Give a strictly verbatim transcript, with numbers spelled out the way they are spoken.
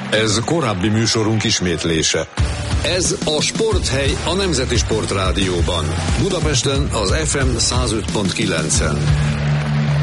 Ez korábbi műsorunk ismétlése. Ez a Sporthely a Nemzeti Sportrádióban. Budapesten az ef em száz öt pont kilencen.